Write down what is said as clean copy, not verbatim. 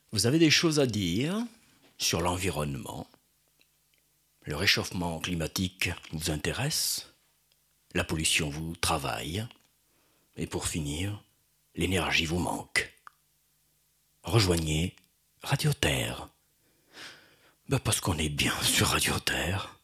Vous avez des choses à dire sur l'environnement. Le réchauffement climatique vous intéresse. La pollution vous travaille. Et pour finir, l'énergie vous manque. Rejoignez Radio Terre. Parce qu'on est bien sur Radio Terre.